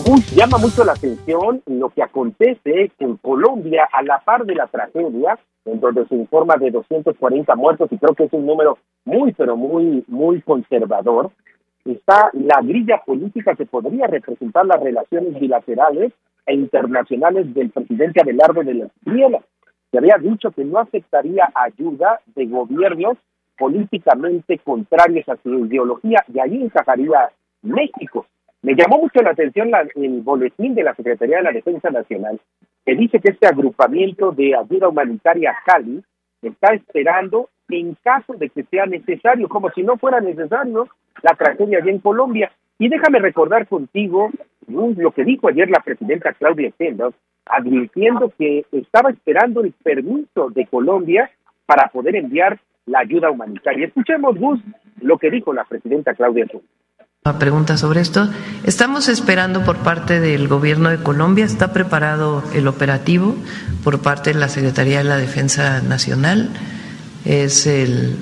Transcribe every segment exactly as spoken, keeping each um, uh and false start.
Muy, llama mucho la atención lo que acontece en Colombia a la par de la tragedia, en donde se informa de doscientos cuarenta muertos, y creo que es un número muy, pero muy, muy conservador. Está la grilla política que podría representar las relaciones bilaterales e internacionales del presidente Abelardo de la Espriella, que había dicho que no aceptaría ayuda de gobiernos políticamente contrarios a su ideología, y ahí encajaría México. Me llamó mucho la atención la, el boletín de la Secretaría de la Defensa Nacional, que dice que este agrupamiento de ayuda humanitaria Cali está esperando en caso de que sea necesario, como si no fuera necesario la tragedia allá en Colombia. Y déjame recordar contigo lo que dijo ayer la presidenta Claudia Sheinbaum, advirtiendo que estaba esperando el permiso de Colombia para poder enviar la ayuda humanitaria. Escuchemos, Gus, lo que dijo la presidenta Claudia Sheinbaum. Pregunta sobre esto. Estamos esperando por parte del gobierno de Colombia, está preparado el operativo por parte de la Secretaría de la Defensa Nacional. Es el...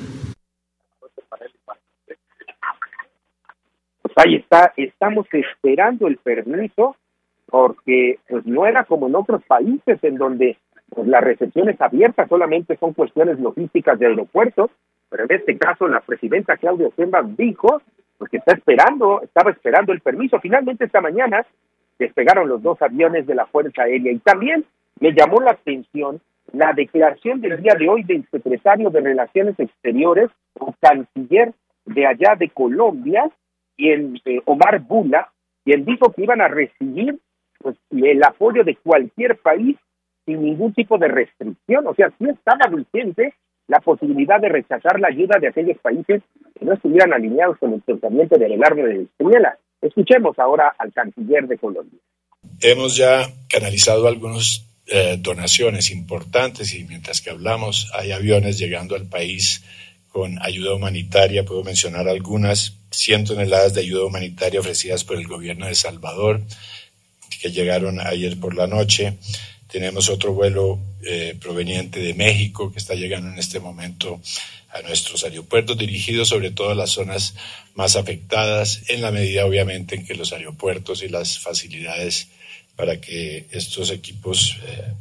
Pues ahí está, estamos esperando el permiso porque pues no era como en otros países en donde pues, la recepción es abierta, solamente son cuestiones logísticas de aeropuertos, pero en este caso la presidenta Claudia Sheinbaum dijo porque está esperando, estaba esperando el permiso. Finalmente esta mañana despegaron los dos aviones de la Fuerza Aérea. Y también me llamó la atención la declaración del día de hoy del secretario de Relaciones Exteriores o canciller de allá de Colombia, quien, eh, Omar Bula, quien dijo que iban a recibir pues, el apoyo de cualquier país sin ningún tipo de restricción. O sea, sí estaba vigente la posibilidad de rechazar la ayuda de aquellos países que no estuvieran alineados con el pensamiento de Abelardo de la Espriella. Escuchemos ahora al canciller de Colombia. Hemos ya canalizado algunas eh, donaciones importantes y mientras que hablamos hay aviones llegando al país con ayuda humanitaria. Puedo mencionar algunas, cien toneladas de ayuda humanitaria ofrecidas por el gobierno de Salvador que llegaron ayer por la noche. Tenemos otro vuelo eh, proveniente de México que está llegando en este momento a nuestros aeropuertos, dirigidos sobre todo a las zonas más afectadas, en la medida obviamente en que los aeropuertos y las facilidades para que estos equipos eh,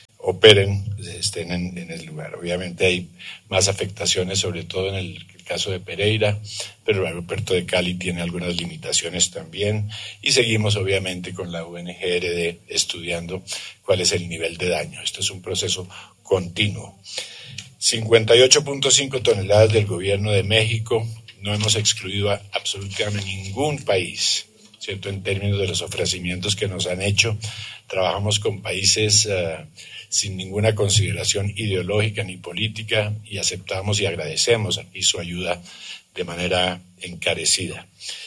operen estén en, en el lugar. Obviamente hay más afectaciones, sobre todo en el caso de Pereira, pero el aeropuerto de Cali tiene algunas limitaciones también y seguimos obviamente con la U N G R D estudiando cuál es el nivel de daño. Esto es un proceso continuo. cincuenta y ocho punto cinco toneladas del gobierno de México. No hemos excluido a absolutamente ningún país, ¿cierto? En términos de los ofrecimientos que nos han hecho, trabajamos con países uh, sin ninguna consideración ideológica ni política y aceptamos y agradecemos aquí su ayuda de manera encarecida.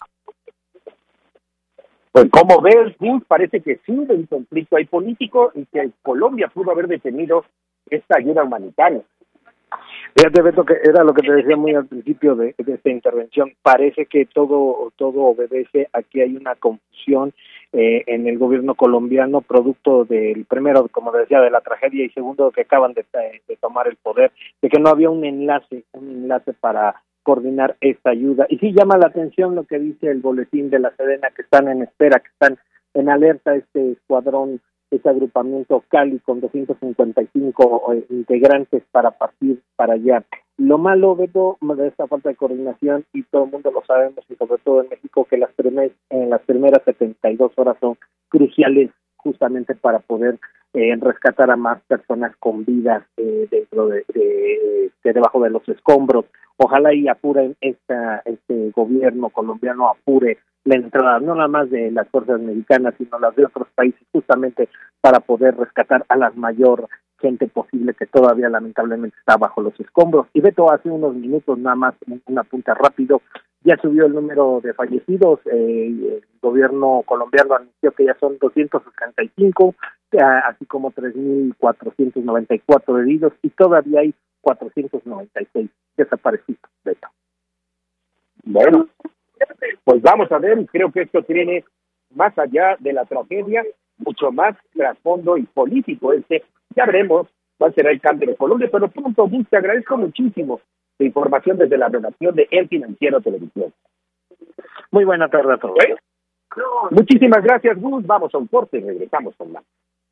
Pues como ves, Gus, parece que sí hay un conflicto ahí político y que Colombia pudo haber detenido esta ayuda humanitaria. Fíjate, Beto, que era lo que te decía muy al principio de, de esta intervención. Parece que todo todo obedece a que hay una confusión eh, en el gobierno colombiano, producto del, primero, como decía, de la tragedia, y segundo, que acaban de, de tomar el poder, de que no había un enlace, un enlace para coordinar esta ayuda. Y sí llama la atención lo que dice el boletín de la Sedena, que están en espera, que están en alerta este escuadrón, este agrupamiento Cali con doscientos cincuenta y cinco eh, integrantes para partir para allá. Lo malo, Beto, de esta falta de coordinación, y todo el mundo lo sabemos, y sobre todo en México, que las primeras, en las primeras setenta y dos horas son cruciales justamente para poder eh, rescatar a más personas con vida eh, dentro de, de, de debajo de los escombros. Ojalá y apuren esta, este gobierno colombiano apure la entrada, no nada más de las fuerzas mexicanas, sino las de otros países, justamente para poder rescatar a la mayor gente posible que todavía lamentablemente está bajo los escombros. Y Beto, hace unos minutos nada más, un apunte rápido, ya subió el número de fallecidos, eh, el gobierno colombiano anunció que ya son doscientos sesenta y cinco, eh, así como tres mil cuatrocientos noventa y cuatro heridos, y todavía hay cuatrocientos noventa y seis desaparecidos, Beto. Bueno, pues vamos a ver, y creo que esto tiene, más allá de la tragedia, mucho más trasfondo y político. Este, ya veremos cuál será el cambio de Colombia, pero pronto, Gus, te agradezco muchísimo la información desde la redacción de El Financiero Televisión. Muy buena tarde a todos. Bueno, Muchísimas gracias, Gus. Vamos a un corte y regresamos con más.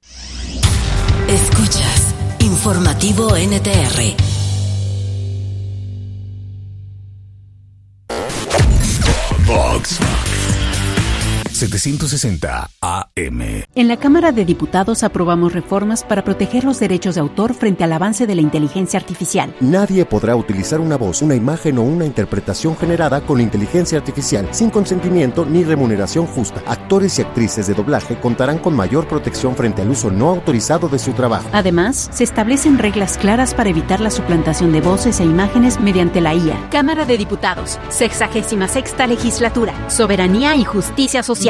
Escuchas Informativo N T R. Vox setecientos sesenta A M. En la Cámara de Diputados aprobamos reformas para proteger los derechos de autor frente al avance de la inteligencia artificial. Nadie podrá utilizar una voz, una imagen o una interpretación generada con inteligencia artificial sin consentimiento ni remuneración justa. Actores y actrices de doblaje contarán con mayor protección frente al uso no autorizado de su trabajo. Además, se establecen reglas claras para evitar la suplantación de voces e imágenes mediante la I A. Cámara de Diputados, sexagésima sexta legislatura, soberanía y justicia social.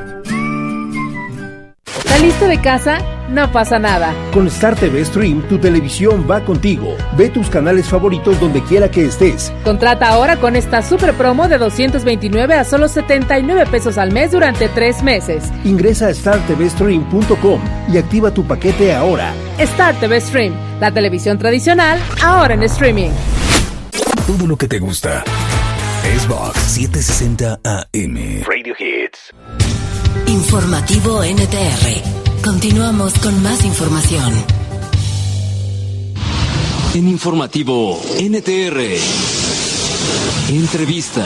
¿Saliste de casa? No pasa nada. Con Star T V Stream, tu televisión va contigo. Ve tus canales favoritos donde quiera que estés. Contrata ahora con esta super promo de doscientos veintinueve a solo setenta y nueve pesos al mes durante tres meses. Ingresa a star t v stream punto com y activa tu paquete ahora. Star T V Stream, la televisión tradicional, ahora en streaming. Todo lo que te gusta es Vox setecientos sesenta A M. Radio Hits. Informativo N T R. Continuamos con más información. En Informativo N T R. Entrevista.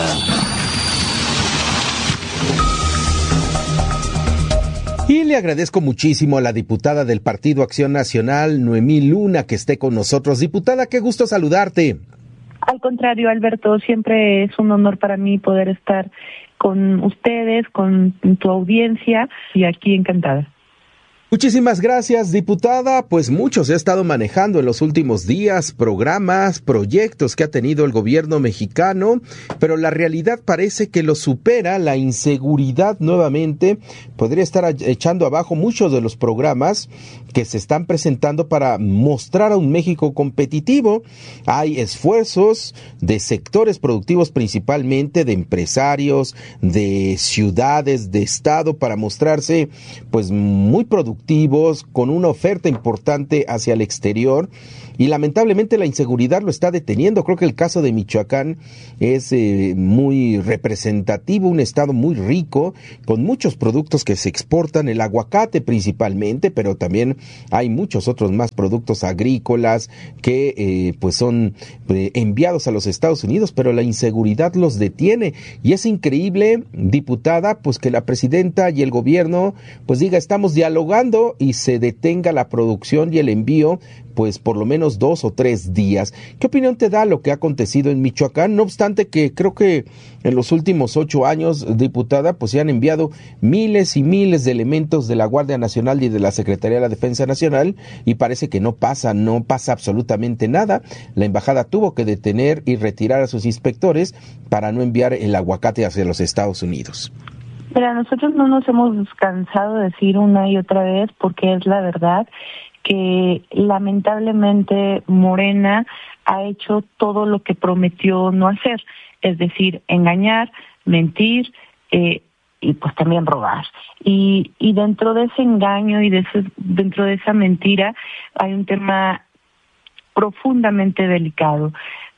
Y le agradezco muchísimo a la diputada del Partido Acción Nacional, Noemí Luna, que esté con nosotros. Diputada, qué gusto saludarte. Al contrario, Alberto, siempre es un honor para mí poder estar con ustedes, con tu audiencia, y aquí encantada. Muchísimas gracias, diputada. Pues mucho se ha estado manejando en los últimos días, programas, proyectos que ha tenido el gobierno mexicano, pero la realidad parece que lo supera. La inseguridad nuevamente podría estar echando abajo muchos de los programas que se están presentando para mostrar a un México competitivo. Hay esfuerzos de sectores productivos, principalmente de empresarios, de ciudades, de estado, para mostrarse pues muy productivos, con una oferta importante hacia el exterior, y lamentablemente la inseguridad lo está deteniendo. Creo que el caso de Michoacán es eh, muy representativo, un estado muy rico, con muchos productos que se exportan, el aguacate principalmente, pero también hay muchos otros más productos agrícolas que eh, pues son eh, enviados a los Estados Unidos, pero la inseguridad los detiene, y es increíble, diputada, pues que la presidenta y el gobierno pues diga, estamos dialogando, y se detenga la producción y el envío pues por lo menos dos o tres días. ¿Qué opinión te da lo que ha acontecido en Michoacán? No obstante que creo que en los últimos ocho años, diputada, pues se han enviado miles y miles de elementos de la Guardia Nacional y de la Secretaría de la Defensa Nacional, y parece que no pasa, no pasa absolutamente nada. La embajada tuvo que detener y retirar a sus inspectores para no enviar el aguacate hacia los Estados Unidos. Mira, nosotros no nos hemos cansado de decir una y otra vez, porque es la verdad, que lamentablemente Morena ha hecho todo lo que prometió no hacer, es decir, engañar, mentir, eh, y pues también robar. Y, y dentro de ese engaño y de ese, dentro de esa mentira hay un tema profundamente delicado.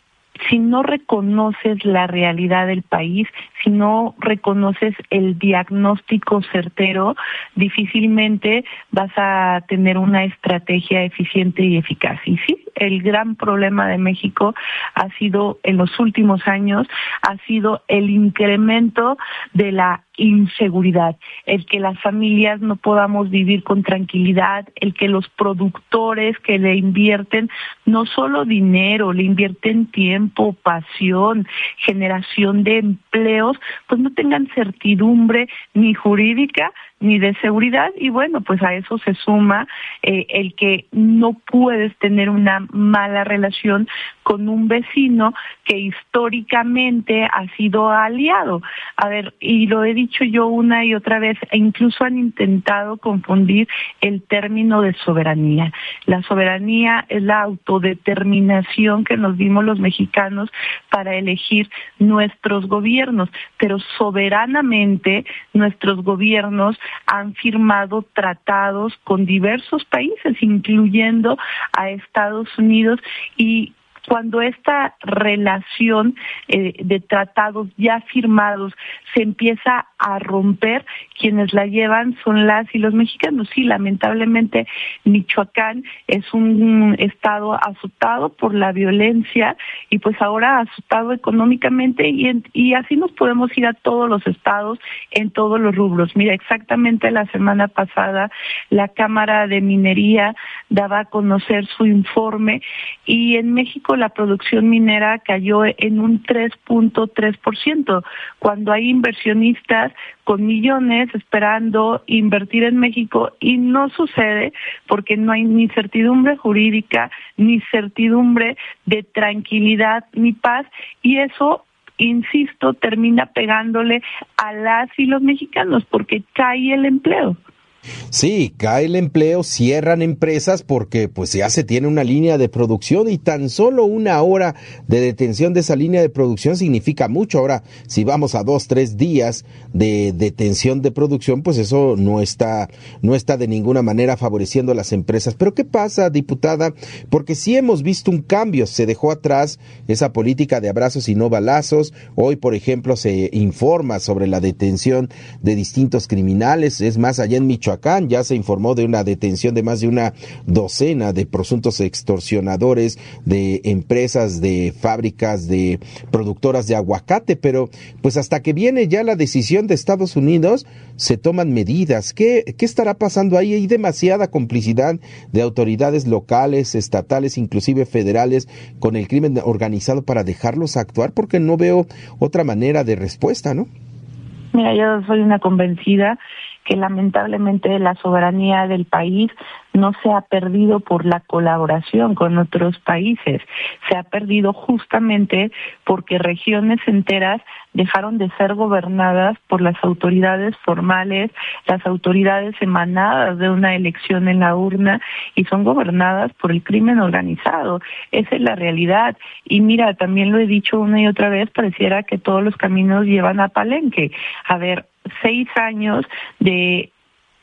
Si no reconoces la realidad del país, si no reconoces el diagnóstico certero, difícilmente vas a tener una estrategia eficiente y eficaz. Y sí, el gran problema de México ha sido, en los últimos años, ha sido el incremento de la inseguridad, el que las familias no podamos vivir con tranquilidad, el que los productores que le invierten no solo dinero, le invierten tiempo, pasión, generación de empleos, pues no tengan certidumbre ni jurídica ni de seguridad. Y bueno, pues a eso se suma eh, el que no puedes tener una mala relación con un vecino que históricamente ha sido aliado. A ver, y lo he dicho yo una y otra vez, e incluso han intentado confundir el término de soberanía. La soberanía es la autodeterminación que nos dimos los mexicanos para elegir nuestros gobiernos, pero soberanamente nuestros gobiernos han firmado tratados con diversos países, incluyendo a Estados Unidos, y cuando esta relación eh, de tratados ya firmados se empieza a romper, quienes la llevan son las y los mexicanos. Sí, lamentablemente Michoacán es un estado azotado por la violencia y pues ahora azotado económicamente y, en, y así nos podemos ir a todos los estados en todos los rubros. Mira, exactamente la semana pasada la Cámara de Minería daba a conocer su informe y en México la producción minera cayó en un tres punto tres por ciento, cuando hay inversionistas con millones esperando invertir en México y no sucede porque no hay ni certidumbre jurídica, ni certidumbre de tranquilidad, ni paz, y eso, insisto, termina pegándole a las y los mexicanos porque cae el empleo. Sí, cae el empleo, cierran empresas porque pues ya se tiene una línea de producción y tan solo una hora de detención de esa línea de producción significa mucho. Ahora, si vamos a dos, tres días de detención de producción, pues eso no está, no está de ninguna manera favoreciendo a las empresas. Pero ¿qué pasa, diputada? Porque sí hemos visto un cambio, se dejó atrás esa política de abrazos y no balazos. Hoy, por ejemplo, se informa sobre la detención de distintos criminales, es más, allá en Michoacán ya se informó de una detención de más de una docena de presuntos extorsionadores de empresas, de fábricas, de productoras de aguacate, pero pues hasta que viene ya la decisión de Estados Unidos se toman medidas. ¿Qué, qué estará pasando ahí? Hay demasiada complicidad de autoridades locales, estatales, inclusive federales con el crimen organizado para dejarlos actuar, porque no veo otra manera de respuesta, ¿no? Mira, yo soy una convencida que lamentablemente la soberanía del país no se ha perdido por la colaboración con otros países, se ha perdido justamente porque regiones enteras dejaron de ser gobernadas por las autoridades formales, las autoridades emanadas de una elección en la urna y son gobernadas por el crimen organizado. Esa es la realidad. Y mira, también lo he dicho una y otra vez, pareciera que todos los caminos llevan a Palenque. A ver, seis años de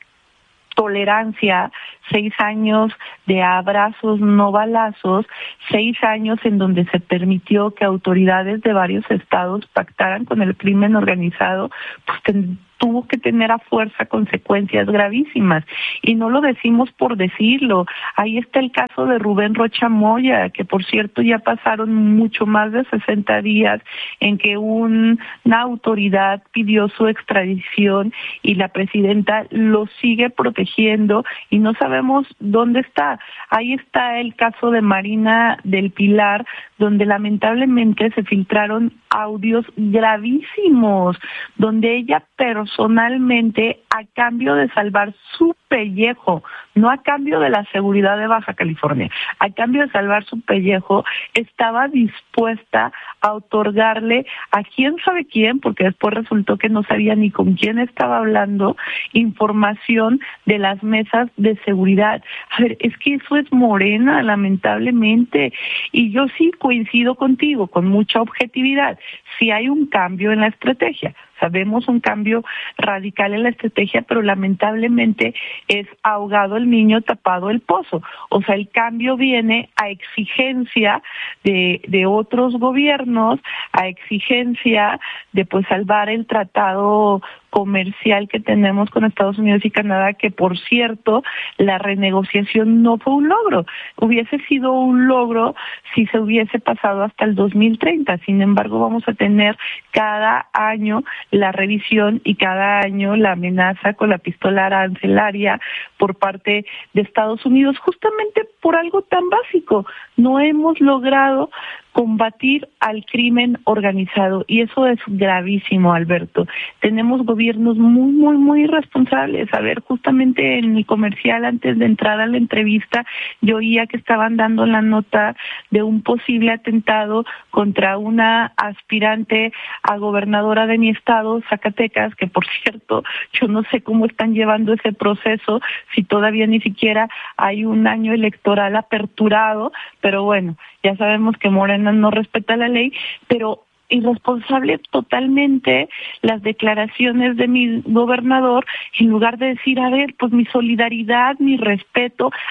tolerancia, seis años de abrazos, no balazos, seis años en donde se permitió que autoridades de varios estados pactaran con el crimen organizado, pues ten, tuvo que tener a fuerza consecuencias gravísimas. Y no lo decimos por decirlo. Ahí está el caso de Rubén Rocha Moya, que por cierto ya pasaron mucho más de sesenta días en que un, una autoridad pidió su extradición y la presidenta lo sigue protegiendo y no sabemos dónde está. Ahí está el caso de Marina del Pilar, donde lamentablemente se filtraron audios gravísimos, donde ella personalmente, a cambio de salvar su pellejo, no a cambio de la seguridad de Baja California, a cambio de salvar su pellejo, estaba dispuesta a otorgarle a quién sabe quién, porque después resultó que no sabía ni con quién estaba hablando, información de las mesas de seguridad. A ver, es que eso es Morena, lamentablemente, y yo sí coincido contigo, con mucha objetividad, si hay un cambio en la estrategia. Sabemos un cambio radical en la estrategia, pero lamentablemente es ahogado el niño, tapado el pozo. O sea, el cambio viene a exigencia de, de otros gobiernos, a exigencia de pues salvar el tratado comercial que tenemos con Estados Unidos y Canadá, que por cierto, la renegociación no fue un logro. Hubiese sido un logro si se hubiese pasado hasta el dos mil treinta. Sin embargo, vamos a tener cada año la revisión y cada año la amenaza con la pistola arancelaria por parte de Estados Unidos, justamente por algo tan básico. No hemos logrado combatir al crimen organizado y eso es gravísimo, Alberto. Tenemos gobiernos muy, muy, muy irresponsables. A ver, justamente en mi comercial, antes de entrar a la entrevista, yo oía que estaban dando la nota de un posible atentado contra una aspirante a gobernadora de mi estado, Zacatecas, que por cierto, yo no sé cómo están llevando ese proceso, si todavía ni siquiera hay un año electoral aperturado, pero bueno, ya sabemos que Morena no respeta la ley, pero irresponsable totalmente las declaraciones de mi gobernador, en lugar de decir, a ver, pues mi solidaridad, mi respeto, a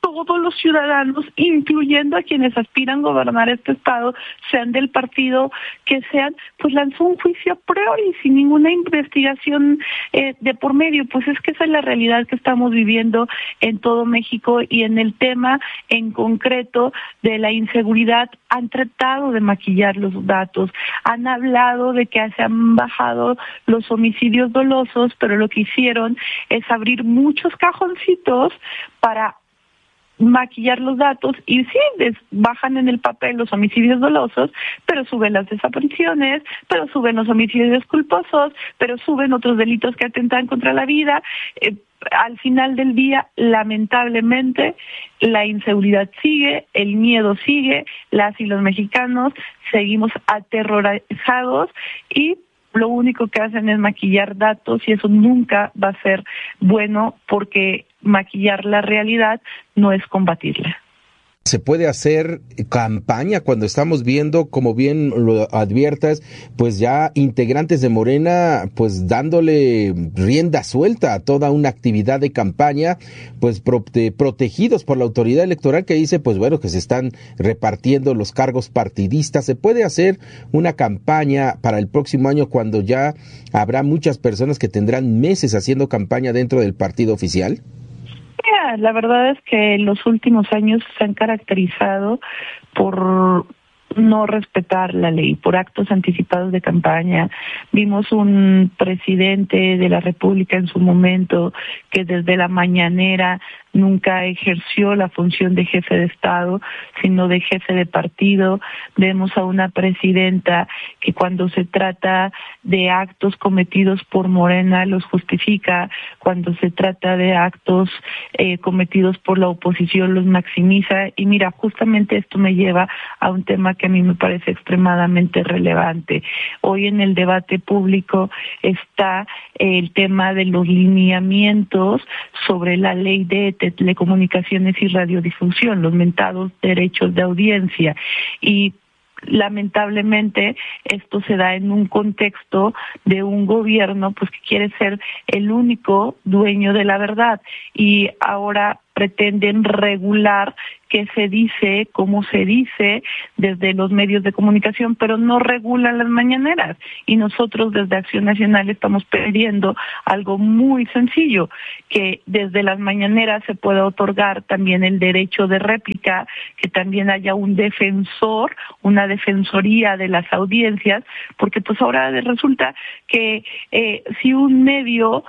todos los ciudadanos, incluyendo a quienes aspiran a gobernar este estado, sean del partido que sean, pues lanzó un juicio a priori sin ninguna investigación eh, de por medio. Pues es que esa es la realidad que estamos viviendo en todo México, y en el tema en concreto de la inseguridad han tratado de maquillar los datos, han hablado de que se han bajado los homicidios dolosos, pero lo que hicieron es abrir muchos cajoncitos para maquillar los datos, y sí, des, bajan en el papel los homicidios dolosos, pero suben las desapariciones, pero suben los homicidios culposos, pero suben otros delitos que atentan contra la vida. Eh, al final del día, lamentablemente, la inseguridad sigue, el miedo sigue, las y los mexicanos seguimos aterrorizados, y lo único que hacen es maquillar datos, y eso nunca va a ser bueno, porque maquillar la realidad no es combatirla. ¿Se puede hacer campaña cuando estamos viendo, como bien lo adviertas, pues ya integrantes de Morena, pues dándole rienda suelta a toda una actividad de campaña, pues pro- de, protegidos por la autoridad electoral que dice, pues bueno, que se están repartiendo los cargos partidistas? ¿Se puede hacer una campaña para el próximo año cuando ya habrá muchas personas que tendrán meses haciendo campaña dentro del partido oficial? Mira, la verdad es que los últimos años se han caracterizado por no respetar la ley, por actos anticipados de campaña. Vimos un presidente de la República en su momento que desde la mañanera nunca ejerció la función de jefe de Estado, sino de jefe de partido. Vemos a una presidenta que cuando se trata de actos cometidos por Morena los justifica, cuando se trata de actos eh, cometidos por la oposición los maximiza. Y mira, justamente esto me lleva a un tema que a mí me parece extremadamente relevante. Hoy en el debate público está el tema de los lineamientos sobre la ley de telecomunicaciones y radiodifusión, los mentados derechos de audiencia, y lamentablemente esto se da en un contexto de un gobierno pues que quiere ser el único dueño de la verdad, y ahora pretenden regular qué se dice, cómo se dice desde los medios de comunicación, pero no regulan las mañaneras. Y nosotros desde Acción Nacional estamos pidiendo algo muy sencillo, que desde las mañaneras se pueda otorgar también el derecho de réplica, que también haya un defensor, una defensoría de las audiencias, porque pues ahora resulta que eh, si un medio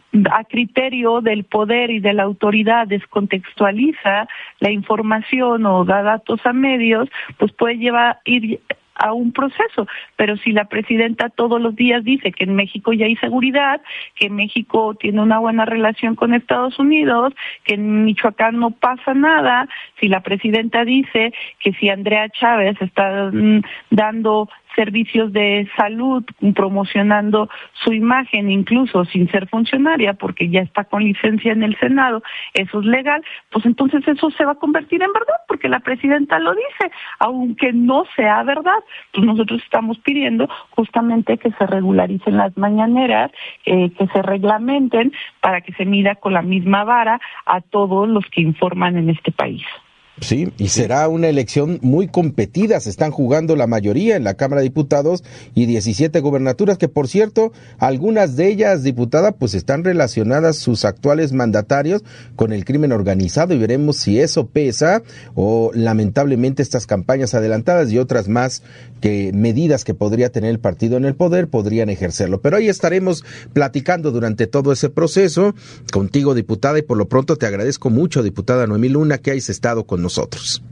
a criterio del poder y de la autoridad descontextualiza la información o da datos a medios, pues puede llevar ir a un proceso. Pero si la presidenta todos los días dice que en México ya hay seguridad, que México tiene una buena relación con Estados Unidos, que en Michoacán no pasa nada, si la presidenta dice que si Andrea Chávez está mm, dando servicios de salud, promocionando su imagen, incluso sin ser funcionaria, porque ya está con licencia en el Senado, eso es legal, pues entonces eso se va a convertir en verdad, porque la presidenta lo dice, aunque no sea verdad. Pues nosotros estamos pidiendo justamente que se regularicen las mañaneras, eh, que se reglamenten para que se mida con la misma vara a todos los que informan en este país. Sí, y será una elección muy competida. Se están jugando la mayoría en la Cámara de Diputados y diecisiete gobernaturas, que por cierto, algunas de ellas, diputada, pues están relacionadas sus actuales mandatarios con el crimen organizado, y veremos si eso pesa o lamentablemente estas campañas adelantadas y otras más que medidas que podría tener el partido en el poder podrían ejercerlo. Pero ahí estaremos platicando durante todo ese proceso contigo, diputada, y por lo pronto te agradezco mucho, diputada Noemí Luna, que hayas estado con nosotros.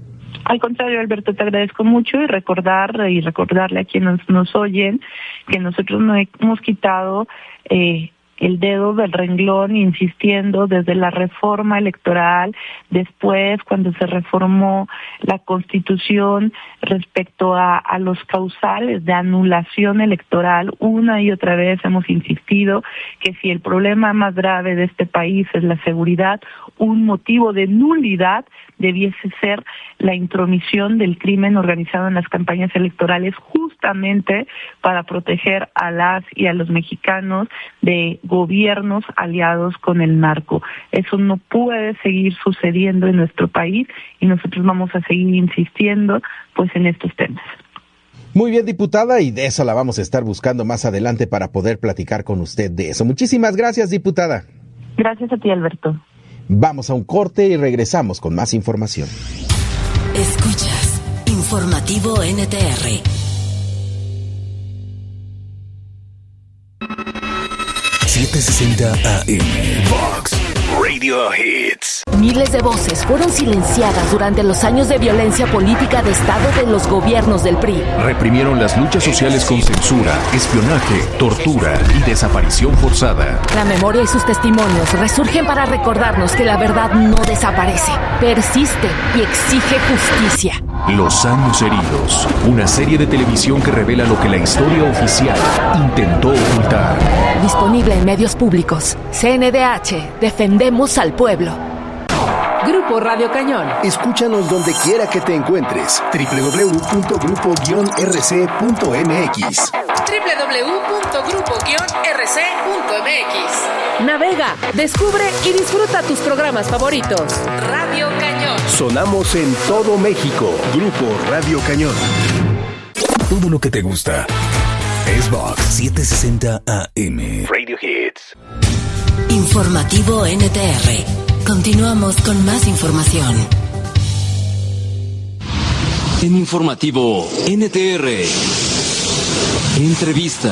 Al contrario, Alberto, te agradezco mucho, y recordar y recordarle a quienes nos oyen que nosotros no hemos quitado eh, el dedo del renglón, insistiendo desde la reforma electoral, después cuando se reformó la Constitución respecto a, a los causales de anulación electoral, una y otra vez hemos insistido que si el problema más grave de este país es la seguridad, un motivo de nulidad debiese ser la intromisión del crimen organizado en las campañas electorales, justamente para proteger a las y a los mexicanos de gobiernos aliados con el narco. Eso no puede seguir sucediendo en nuestro país y nosotros vamos a seguir insistiendo pues en estos temas. Muy bien, diputada, y de eso la vamos a estar buscando más adelante para poder platicar con usted de eso. Muchísimas gracias, diputada. Gracias a ti, Alberto. Vamos a un corte y regresamos con más información. Escuchas Informativo N T R. setecientos sesenta A M Vox Radio Hits. Miles de voces fueron silenciadas durante los años de violencia política de Estado de los gobiernos del P R I. Reprimieron las luchas sociales con censura, espionaje, tortura y desaparición forzada. La memoria y sus testimonios resurgen para recordarnos que la verdad no desaparece, persiste y exige justicia. Los años heridos, una serie de televisión que revela lo que la historia oficial intentó ocultar. Disponible en medios públicos. C N D H, defendemos al pueblo. Grupo Radio Cañón. Escúchanos donde quiera que te encuentres. doble u doble u doble u punto grupo guion r c punto m x. doble u doble u doble u punto grupo guion r c punto m x. Navega, descubre y disfruta tus programas favoritos. Radio Cañón. Sonamos en todo México. Grupo Radio Cañón. Todo lo que te gusta es Vox setecientos sesenta A M Radio Hits. Informativo N T R. Continuamos con más información. En Informativo N T R. Entrevista.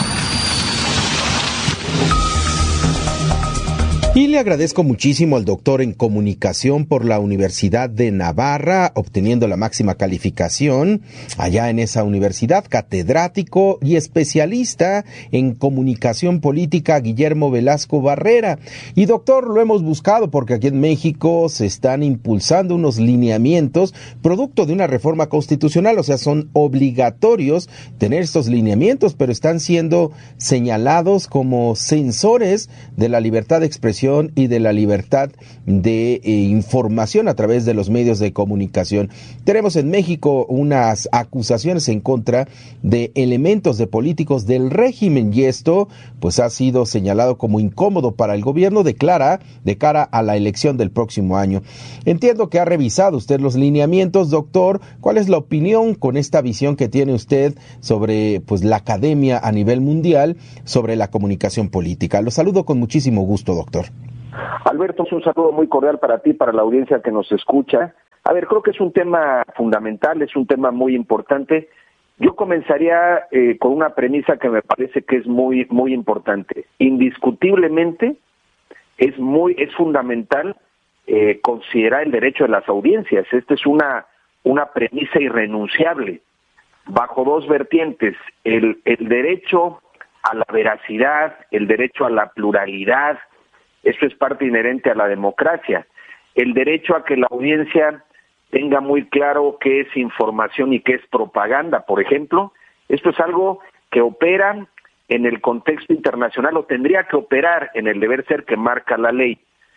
Y le agradezco muchísimo al doctor en comunicación por la Universidad de Navarra, obteniendo la máxima calificación allá en esa universidad, catedrático y especialista en comunicación política, Guillermo Velasco Barrera. Y doctor, lo hemos buscado porque aquí en México se están impulsando unos lineamientos producto de una reforma constitucional, o sea, son obligatorios tener estos lineamientos, pero están siendo señalados como censores de la libertad de expresión y de la libertad de eh, información a través de los medios de comunicación. Tenemos en México unas acusaciones en contra de elementos de políticos del régimen y esto pues ha sido señalado como incómodo para el gobierno de cara, de cara a la elección del próximo año. Entiendo que ha revisado usted los lineamientos, doctor. ¿Cuál es la opinión con esta visión que tiene usted sobre pues la academia a nivel mundial sobre la comunicación política? Lo saludo con muchísimo gusto, doctor. Alberto, es un saludo muy cordial para ti, para la audiencia que nos escucha. A ver, creo que es un tema fundamental, es un tema muy importante. Yo comenzaría eh, con una premisa que me parece que es muy muy importante. Indiscutiblemente es muy es fundamental eh, considerar el derecho de las audiencias. Esta es una una premisa irrenunciable bajo dos vertientes: el el derecho a la veracidad, el derecho a la pluralidad. Eso es parte inherente a la democracia. El derecho a que la audiencia tenga muy claro qué es información y qué es propaganda, por ejemplo. Esto es algo que opera en el contexto internacional o tendría que operar en el deber ser que marca la ley.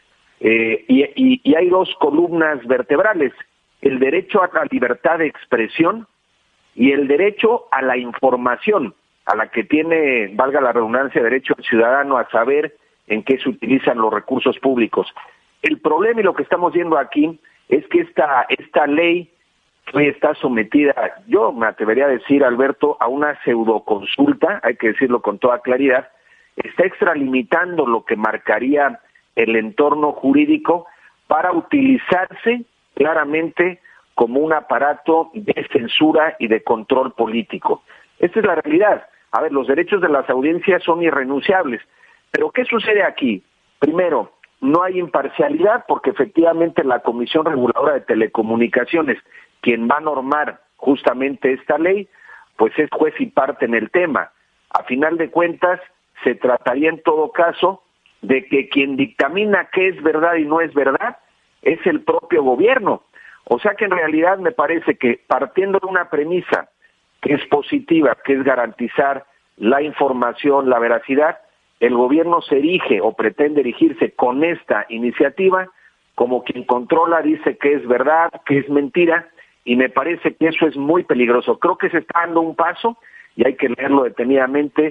Eh, y, y, y hay dos columnas vertebrales: el derecho a la libertad de expresión y el derecho a la información, a la que tiene, valga la redundancia, derecho el ciudadano a saber en qué se utilizan los recursos públicos. El problema y lo que estamos viendo aquí es que esta esta ley hoy está sometida, yo me atrevería a decir, Alberto, a una pseudoconsulta, hay que decirlo con toda claridad, está extralimitando lo que marcaría el entorno jurídico para utilizarse claramente como un aparato de censura y de control político. Esta es la realidad. A ver, los derechos de las audiencias son irrenunciables. Pero ¿qué sucede aquí? Primero, no hay imparcialidad porque efectivamente la Comisión Reguladora de Telecomunicaciones, quien va a normar justamente esta ley, pues es juez y parte en el tema. A final de cuentas, se trataría en todo caso de que quien dictamina qué es verdad y no es verdad es el propio gobierno. O sea que en realidad me parece que partiendo de una premisa que es positiva, que es garantizar la información, la veracidad, el gobierno se erige o pretende erigirse con esta iniciativa como quien controla, dice que es verdad, que es mentira, y me parece que eso es muy peligroso. Creo que se está dando un paso, y hay que leerlo detenidamente,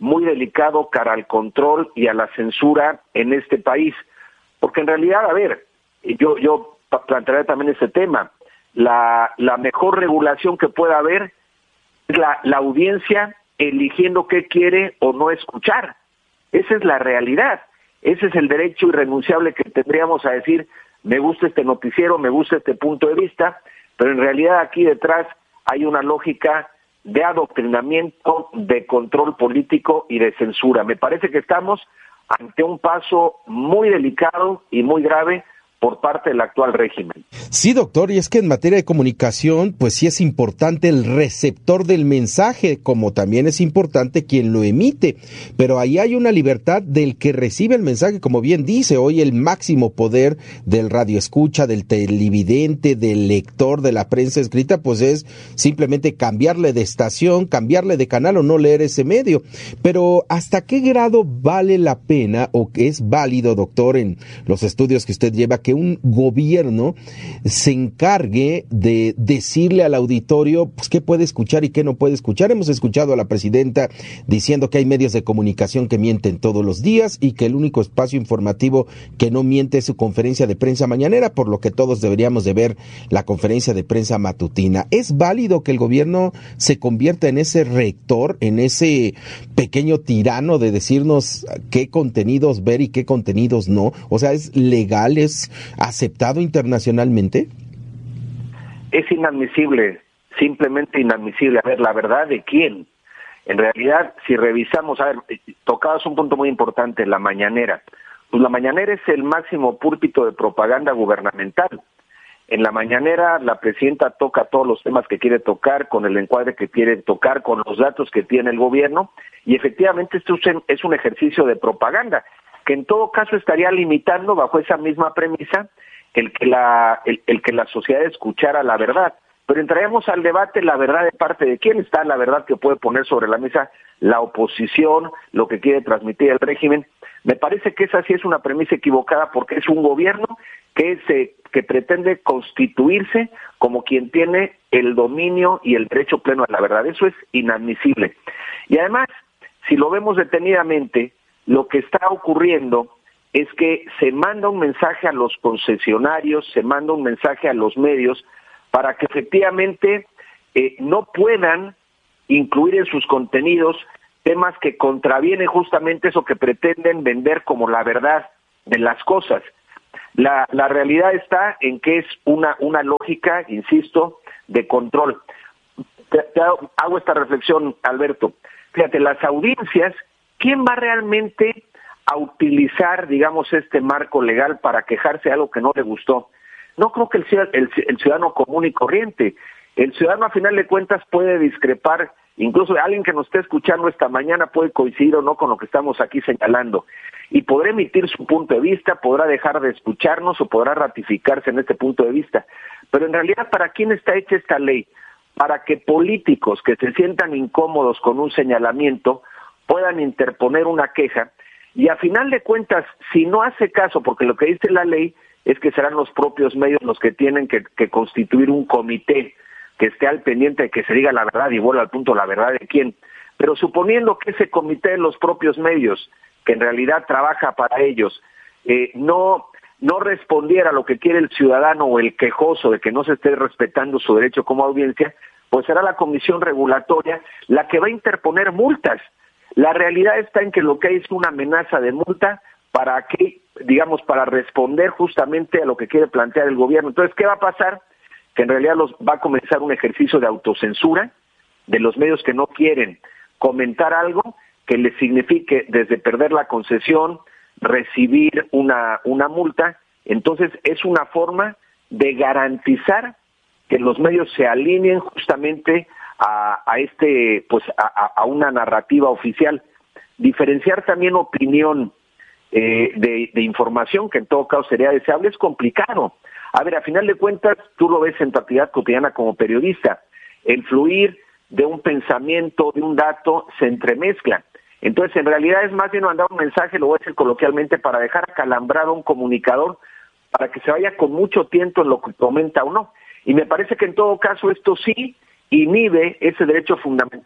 muy delicado cara al control y a la censura en este país. Porque en realidad, a ver, yo, yo plantearé también ese tema, la, la mejor regulación que pueda haber es la, la audiencia eligiendo qué quiere o no escuchar. Esa es la realidad, ese es el derecho irrenunciable que tendríamos a decir, me gusta este noticiero, me gusta este punto de vista, pero en realidad aquí detrás hay una lógica de adoctrinamiento, de control político y de censura. Me parece que estamos ante un paso muy delicado y muy grave por parte del actual régimen. Sí, doctor, y es que en materia de comunicación, pues sí es importante el receptor del mensaje, como también es importante quien lo emite, pero ahí hay una libertad del que recibe el mensaje, como bien dice, hoy el máximo poder del radioescucha, del televidente, del lector, de la prensa escrita, pues es simplemente cambiarle de estación, cambiarle de canal o no leer ese medio. Pero ¿hasta qué grado vale la pena o que es válido, doctor, en los estudios que usted lleva, que un gobierno se encargue de decirle al auditorio pues qué puede escuchar y qué no puede escuchar? Hemos escuchado a la presidenta diciendo que hay medios de comunicación que mienten todos los días y que el único espacio informativo que no miente es su conferencia de prensa mañanera, por lo que todos deberíamos de ver la conferencia de prensa matutina. ¿Es válido que el gobierno se convierta en ese rector, en ese pequeño tirano de decirnos qué contenidos ver y qué contenidos no? O sea, ¿es legal, es aceptado internacionalmente? Es inadmisible, simplemente inadmisible. A ver, ¿la verdad de quién? En realidad, si revisamos, a ver, tocabas un punto muy importante, la mañanera. Pues la mañanera es el máximo púlpito de propaganda gubernamental. En la mañanera la presidenta toca todos los temas que quiere tocar, con el encuadre que quiere tocar, con los datos que tiene el gobierno, y efectivamente esto es un ejercicio de propaganda, que en todo caso estaría limitando, bajo esa misma premisa, el que la el, el que la sociedad escuchara la verdad. Pero entraríamos al debate, la verdad de parte de quién está, la verdad que puede poner sobre la mesa la oposición, lo que quiere transmitir el régimen. Me parece que esa sí es una premisa equivocada, porque es un gobierno que se que pretende constituirse como quien tiene el dominio y el derecho pleno a la verdad. Eso es inadmisible. Y además, si lo vemos detenidamente, lo que está ocurriendo es que se manda un mensaje a los concesionarios, se manda un mensaje a los medios para que efectivamente eh, no puedan incluir en sus contenidos temas que contravienen justamente eso que pretenden vender como la verdad de las cosas. La, la realidad está en que es una, una lógica, insisto, de control. Te, te hago esta reflexión, Alberto. Fíjate, las audiencias, ¿quién va realmente a utilizar, digamos, este marco legal para quejarse de algo que no le gustó? No creo que el, el, el ciudadano común y corriente. El ciudadano, a final de cuentas, puede discrepar, incluso alguien que nos esté escuchando esta mañana puede coincidir o no con lo que estamos aquí señalando, y podrá emitir su punto de vista, podrá dejar de escucharnos o podrá ratificarse en este punto de vista. Pero en realidad, ¿para quién está hecha esta ley? Para que políticos que se sientan incómodos con un señalamiento puedan interponer una queja, y a final de cuentas, si no hace caso, porque lo que dice la ley es que serán los propios medios los que tienen que, que constituir un comité que esté al pendiente de que se diga la verdad, y vuelva al punto, la verdad de quién. Pero suponiendo que ese comité de los propios medios, que en realidad trabaja para ellos, eh, no, no respondiera a lo que quiere el ciudadano o el quejoso de que no se esté respetando su derecho como audiencia, pues será la comisión regulatoria la que va a interponer multas. La realidad está en que lo que hay es una amenaza de multa para que, digamos, para responder justamente a lo que quiere plantear el gobierno. Entonces, ¿qué va a pasar? Que en realidad los, va a comenzar un ejercicio de autocensura de los medios que no quieren comentar algo que les signifique desde perder la concesión, recibir una, una multa. Entonces, es una forma de garantizar que los medios se alineen justamente a, a este, pues, a, a una narrativa oficial. Diferenciar también opinión eh, de, de información, que en todo caso sería deseable, es complicado. A ver, a final de cuentas, tú lo ves en tu actividad cotidiana como periodista, el fluir de un pensamiento, de un dato, se entremezcla. Entonces, en realidad es más bien mandar un mensaje, lo voy a decir coloquialmente, para dejar acalambrado a un comunicador, para que se vaya con mucho tiento en lo que comenta o no. Y me parece que en todo caso esto sí inhibe ese derecho fundamental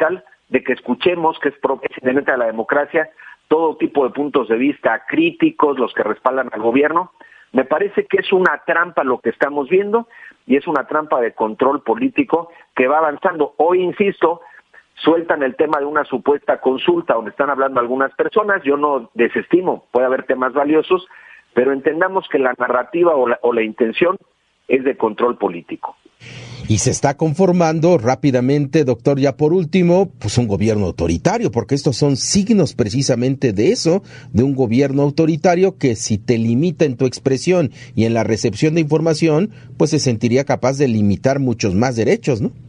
de que escuchemos, que es propia inherente a la democracia, todo tipo de puntos de vista críticos, los que respaldan al gobierno. Me parece que es una trampa lo que estamos viendo y es una trampa de control político que va avanzando. Hoy, insisto, sueltan el tema de una supuesta consulta donde están hablando algunas personas. Yo no desestimo, puede haber temas valiosos, pero entendamos que la narrativa o la, o la intención es de control político. Y se está conformando rápidamente, doctor, ya por último, pues un gobierno autoritario, porque estos son signos precisamente de eso, de un gobierno autoritario que si te limita en tu expresión y en la recepción de información, pues se sentiría capaz de limitar muchos más derechos, ¿no?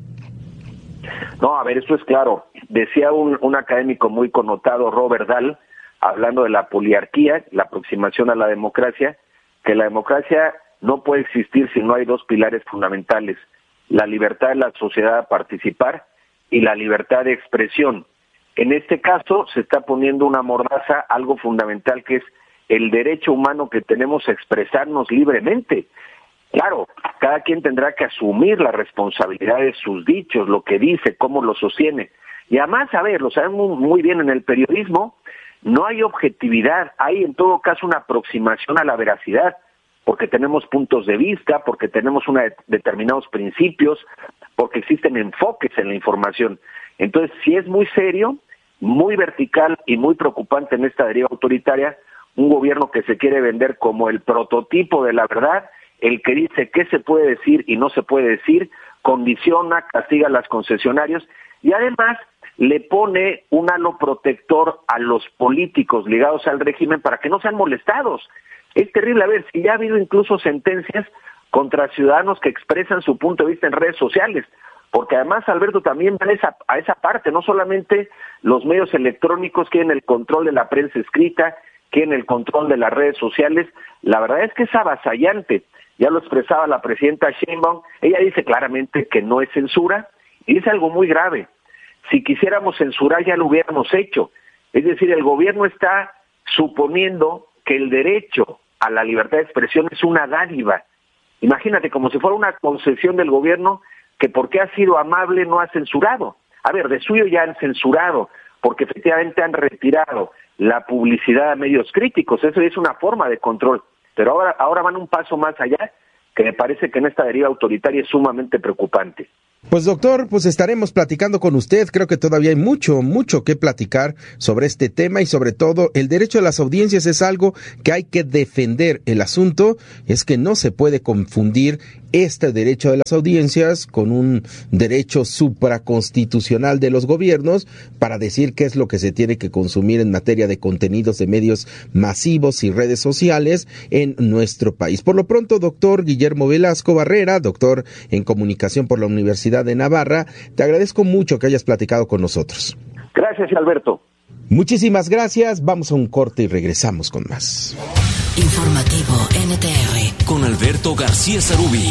No, a ver, eso es claro. Decía un, un académico muy connotado, Robert Dahl, hablando de la poliarquía, la aproximación a la democracia, que la democracia no puede existir si no hay dos pilares fundamentales: la libertad de la sociedad a participar y la libertad de expresión. En este caso se está poniendo una mordaza, algo fundamental, que es el derecho humano que tenemos a expresarnos libremente. Claro, cada quien tendrá que asumir la responsabilidad de sus dichos, lo que dice, cómo lo sostiene. Y además, a ver, lo sabemos muy bien en el periodismo, no hay objetividad, hay en todo caso una aproximación a la veracidad, porque tenemos puntos de vista, porque tenemos una de, determinados principios, porque existen enfoques en la información. Entonces, sí es muy serio, muy vertical y muy preocupante en esta deriva autoritaria, un gobierno que se quiere vender como el prototipo de la verdad, el que dice qué se puede decir y no se puede decir, condiciona, castiga a los concesionarios y además le pone un halo protector a los políticos ligados al régimen para que no sean molestados. Es terrible, a ver, si ya ha habido incluso sentencias contra ciudadanos que expresan su punto de vista en redes sociales, porque además, Alberto, también van a esa, a esa parte, no solamente los medios electrónicos quieren el control de la prensa escrita, quieren el control de las redes sociales, la verdad es que es avasallante, ya lo expresaba la presidenta Sheinbaum, ella dice claramente que no es censura, y dice algo muy grave: si quisiéramos censurar ya lo hubiéramos hecho, es decir, el gobierno está suponiendo que el derecho a la libertad de expresión es una dádiva. Imagínate, como si fuera una concesión del gobierno que porque ha sido amable no ha censurado. A ver, de suyo ya han censurado, porque efectivamente han retirado la publicidad a medios críticos, eso es una forma de control, pero ahora, ahora van un paso más allá, que me parece que en esta deriva autoritaria es sumamente preocupante. Pues doctor, pues estaremos platicando con usted, creo que todavía hay mucho, mucho que platicar sobre este tema y sobre todo el derecho a las audiencias es algo que hay que defender. El asunto es que no se puede confundir este derecho de las audiencias con un derecho supraconstitucional de los gobiernos para decir qué es lo que se tiene que consumir en materia de contenidos de medios masivos y redes sociales en nuestro país. Por lo pronto, doctor Guillermo Velasco Barrera, doctor en comunicación por la Universidad de Navarra, te agradezco mucho que hayas platicado con nosotros. Gracias, Alberto. Muchísimas gracias. Vamos a un corte y regresamos con más. Informativo N T R con Alberto García Sarubí.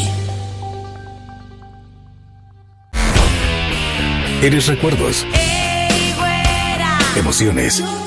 Eres recuerdos, emociones,